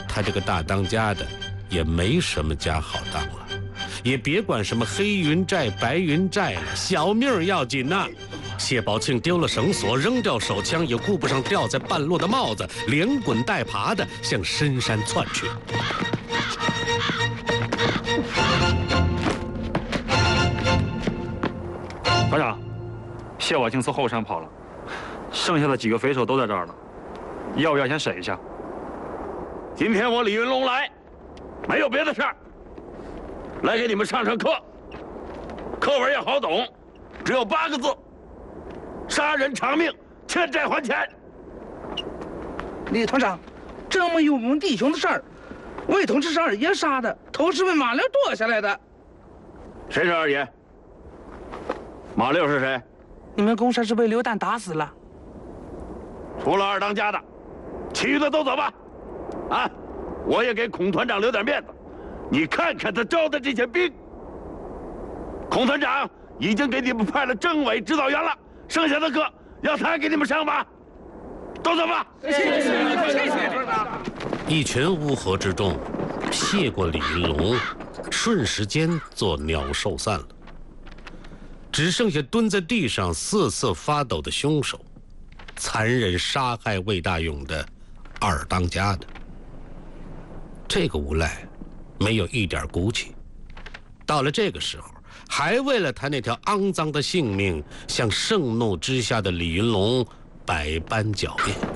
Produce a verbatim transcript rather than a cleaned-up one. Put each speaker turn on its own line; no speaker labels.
他这个大当家的也没什么家好当了，也别管什么黑云寨白云寨了，小命要紧呐。谢宝庆丢了绳索，扔掉手枪，也顾不上掉在半路的帽子，连滚带爬的向深山窜去。
团长，谢宝庆从后山跑了，剩下的几个匪首都在这儿了，要不要先审一下？
今天我李云龙来，没有别的事儿，来给你们上上课。课文也好懂，只有八个字：杀人偿命，欠债还钱。
李团长，这么有我们弟兄的事儿，魏同志是二爷杀的，头是被马六剁下来的。
谁是二爷？马六是谁？
你们公山是被刘旦打死了。
除了二当家的，其余的都走吧。啊，我也给孔团长留点面子。你看看他招的这些兵，孔团长已经给你们派了政委指导员了，剩下的课要他给你们上吧。都走吧。谢谢谢谢团长。
一群乌合之众谢过李云龙，瞬时间做鸟兽散了，只剩下蹲在地上瑟瑟发抖的凶手，残忍杀害魏大勇的二当家的。这个无赖没有一点骨气，到了这个时候还为了他那条肮脏的性命向盛怒之下的李云龙百般狡辩。